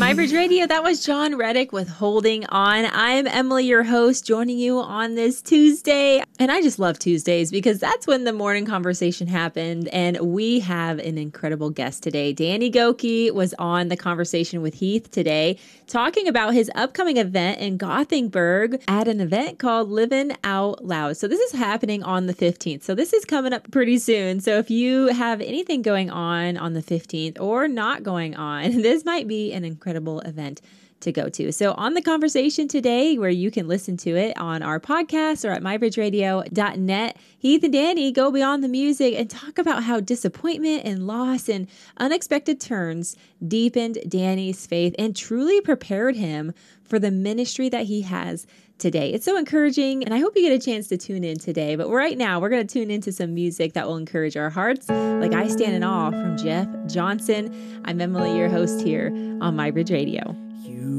MyBridge Radio, that was John Reddick with Holding On. I'm Emily, your host, joining you on this Tuesday. And I just love Tuesdays because that's when the morning conversation happened. And we have an incredible guest today. Danny Gokey was on the conversation with Heath today, talking about his upcoming event in Gothenburg at an event called Living Out Loud. So this is happening on the 15th. So this is coming up pretty soon. So if you have anything going on the 15th or not going on, this might be an incredible event to go to. So on the conversation today, where you can listen to it on our podcast or at mybridgeradio.net, Heath and Danny go beyond the music and talk about how disappointment and loss and unexpected turns deepened Danny's faith and truly prepared him for the ministry that he has today. It's so encouraging, and I hope you get a chance to tune in today. But right now, we're going to tune into some music that will encourage our hearts, like I Stand in Awe from Jeff Johnson. I'm Emily, your host here on MyBridge Radio.